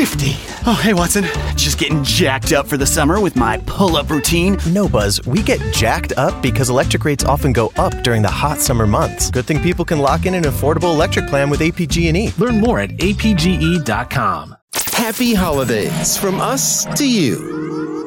nifty. Oh, hey, Watson. Just getting jacked up for the summer with my pull-up routine. No, Buzz, we get jacked up because electric rates often go up during the hot summer months. Good thing people can lock in an affordable electric plan with APG&E. Learn more at apge.com. Happy holidays from us to you.